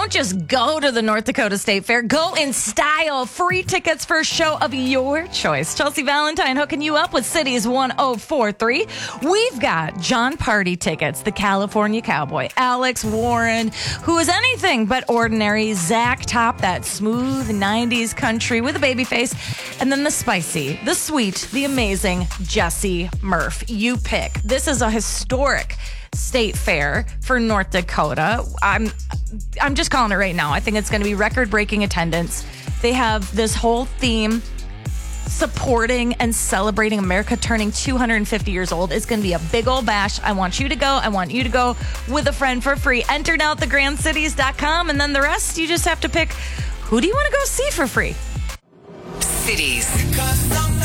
Don't just go to the North Dakota State Fair. Go in style. Free tickets for a show of your choice. Chelsea Valentine hooking you up with Cities 1043. We've got John Party tickets, the California Cowboy, Alex Warren, who is anything but ordinary, Zach Top, that smooth 90s country with a baby face, and then the spicy, the sweet, the amazing Jesse Murph. You pick. This is a historic state fair for North Dakota. I'm just calling it right now. I think it's going to be record-breaking attendance. They have this whole theme supporting and celebrating America turning 250 years old. It's going to be a big old bash. I want you to go. I want you to go with a friend for free. Enter now at thegrandcities.com, and then the rest, you just have to pick who do you want to go see for free. Cities.